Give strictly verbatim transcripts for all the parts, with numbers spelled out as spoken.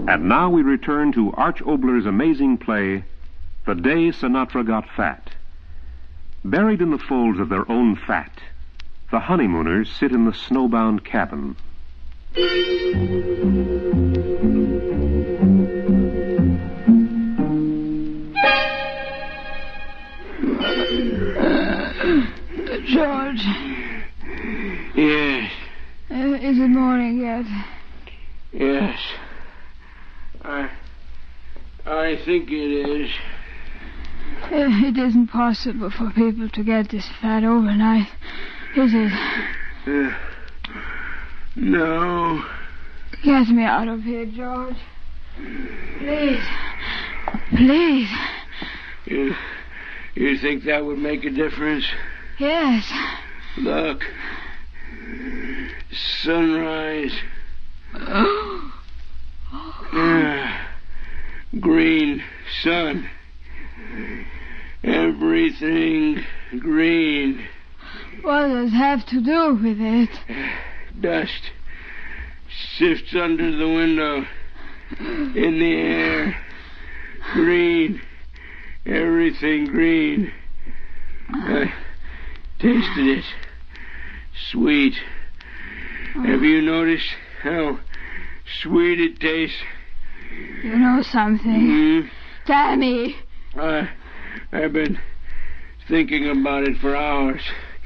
And now we return to Arch Obler's amazing play, The Day Sinatra Got Fat. Buried in the folds of their own fat, the honeymooners sit in the snowbound cabin. George. Yes. Uh, is it morning yet? Yes. I... I think it is. Uh, it isn't possible for people to get this fat overnight, is it? Uh, no. Get me out of here, George. Please. Please. You, you think that would make a difference? Yes. Look. Sunrise. uh, green sun. Everything green. What does it have to do with it? Dust sifts under the window. In the air. Green. Everything green. I tasted it. Sweet. Have you noticed how sweet it tastes? You know something. Mm. Tell me. I, I've been thinking about it for hours.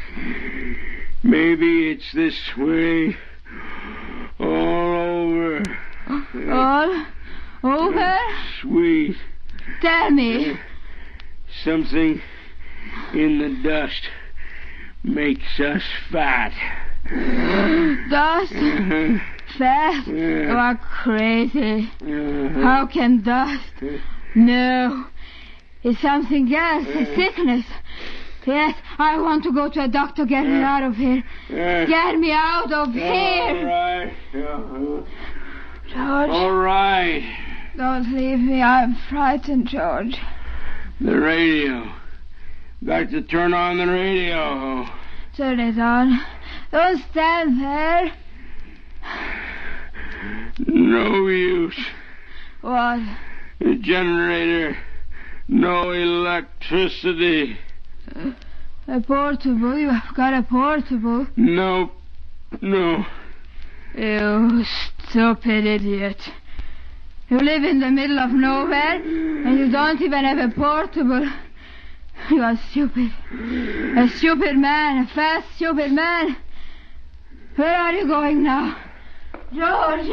Maybe it's this way all over. All over? Uh, sweet. Tell me. Uh, something in the dust makes us fat. Dust? Uh-huh. Fat? Yeah. You are crazy. Uh-huh. How can dust? No. It's something else. A sickness. Yes, I want to go to a doctor. Get me out of here. Get me out of here. All right. George. All right. Don't leave me. I'm frightened, George. The radio. Got to turn on the radio. Turn it on. Don't stand there. No use. What? The generator. No electricity. Uh, a portable? You have got a portable? No. No. You stupid idiot. You live in the middle of nowhere and you don't even have a portable. You are stupid. A stupid man. A fat, stupid man. Where are you going now? George!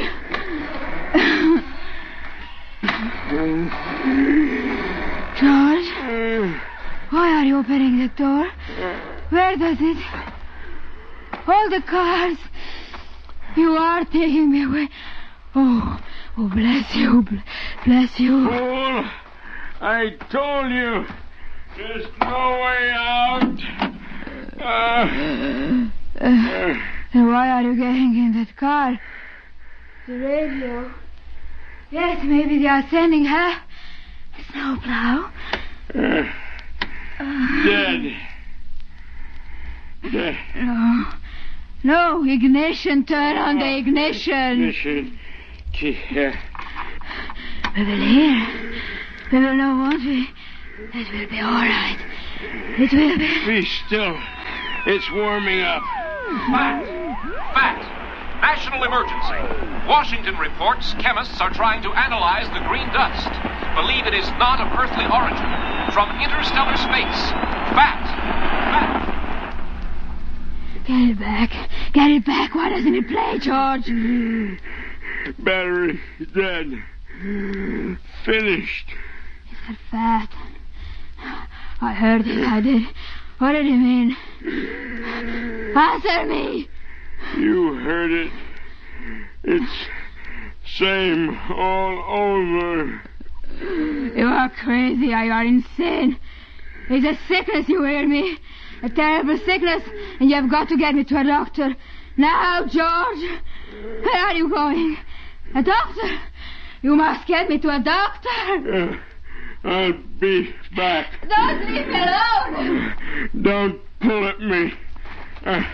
George? Why are you opening the door? Where does it... All the cars. You are taking me away. Oh, oh, bless you, bless you. Fool! I told you, there's no way out. Uh, uh, then why are you getting in that car? The radio. Yes, maybe they are sending her. A snowplow. Uh, uh, dead. Dead. No. No, ignition. Turn on the ignition. Ignition. Yeah. We will hear. We will know, won't we? It will be all right. It will be. Be still. It's warming up. Fat. Fat. National emergency. Washington reports chemists are trying to analyze the green dust. Believe it is not of earthly origin. From interstellar space. Fat. Fat. Get it back. Get it back. Why doesn't it play, George? Battery dead. Finished. He said fat. I heard it. I did. What did he mean? Answer me. You heard it. It's same all over. You are crazy. You are insane. It's a sickness, you hear me? A terrible sickness, and you have got to get me to a doctor. Now, George. Where are you going? A doctor? You must get me to a doctor. Uh, I'll be back. Don't leave me alone. Don't pull at me. Uh,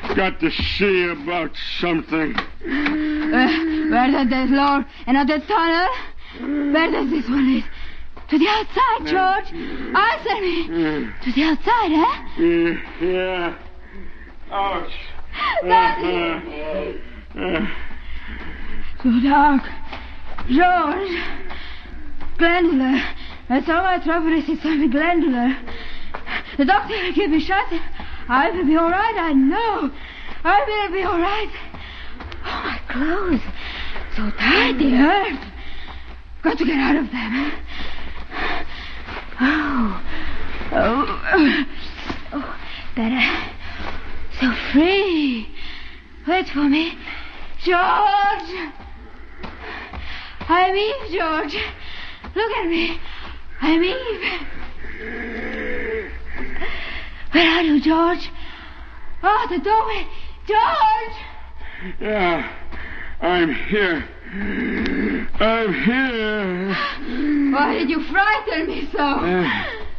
got to see about something. Where, where does this Lord? Another tunnel? Where does this one lead? To the outside, George. Answer me. To the outside, eh? Yeah. yeah. Ouch. Daddy. So dark. George. Glandular. That's all my trouble is. It's only glandular. The doctor will give me shots. I will be all right, I know. I will be all right. Oh, my clothes. So tight, they hurt. Got to get out of them. Oh. Oh. Oh, better. So free. Wait for me. George. I'm Eve, George. Look at me. I'm Eve. Where are you, George? Oh, the doorway. George! Yeah, I'm here. I'm here. Why did you frighten me so? Uh,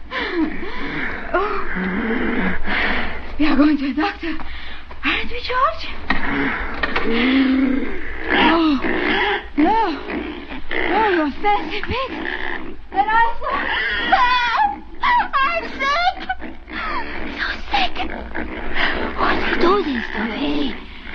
oh. We are going to the doctor. Aren't we, George? No. No. No, you're fancy pigs. And I saw... I'm sick. So sick. What you do this to me?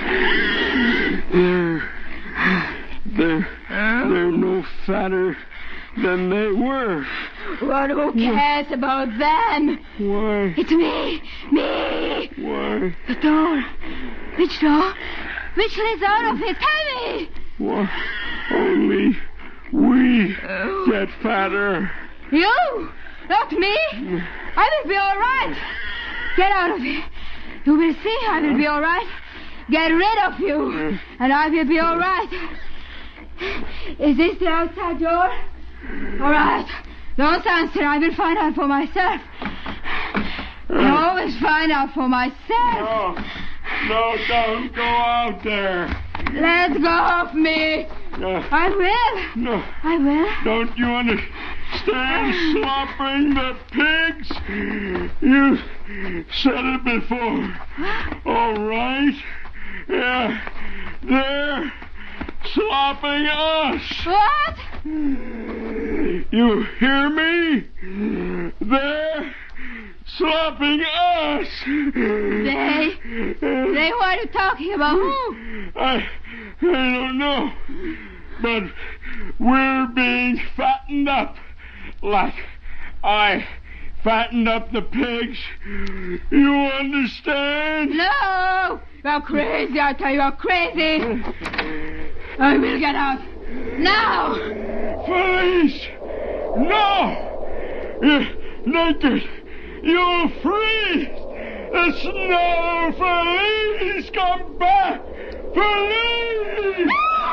They're, they're, they're no fatter than they were. Well, who cares what? about them? Why? It's me. Me. Why? The door. Which door? Which leads out of it? Tell me. Why? Only we oh. get fatter. You? Not me. I will be all right. Get out of here. You will see I will be all right. Get rid of you, and I will be all right. Is this the outside door? All right. Don't answer. I will find out for myself. I always find out for myself. No. No, don't go out there. Let go of me. Uh, I will. No. I will. Don't you understand slopping the pigs? You said it before. All right. Yeah. They're slopping us. What? You hear me? They're slopping us. They? They? What are you talking about? Who? I, I don't know. But we're being fattened up like I fattened up the pigs. You understand? No! You're crazy, I tell you, you're crazy. I will get out. Now! Police! No! You're naked. You'll freeze! The snow! Police! Come back! Police!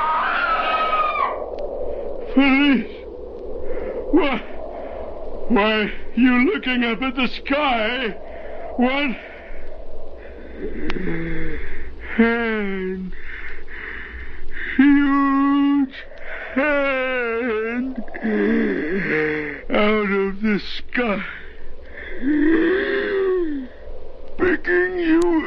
Police! What? Why are you looking up at the sky? What? Hand. Huge hand. Out of the sky. Picking you